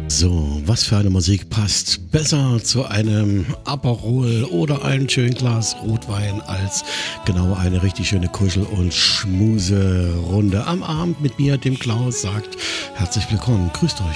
So, was für eine Musik passt besser zu einem Aperol oder einem schönen Glas Rotwein als genau eine richtig schöne Kuschel- und Schmuse-Runde am Abend mit mir, dem Klaus, sagt herzlich willkommen. Grüßt euch.